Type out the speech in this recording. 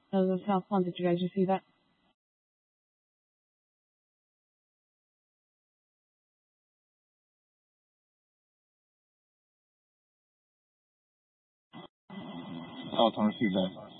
That was in South Lawn. Did you guys just see that? Ja, tar du feedback.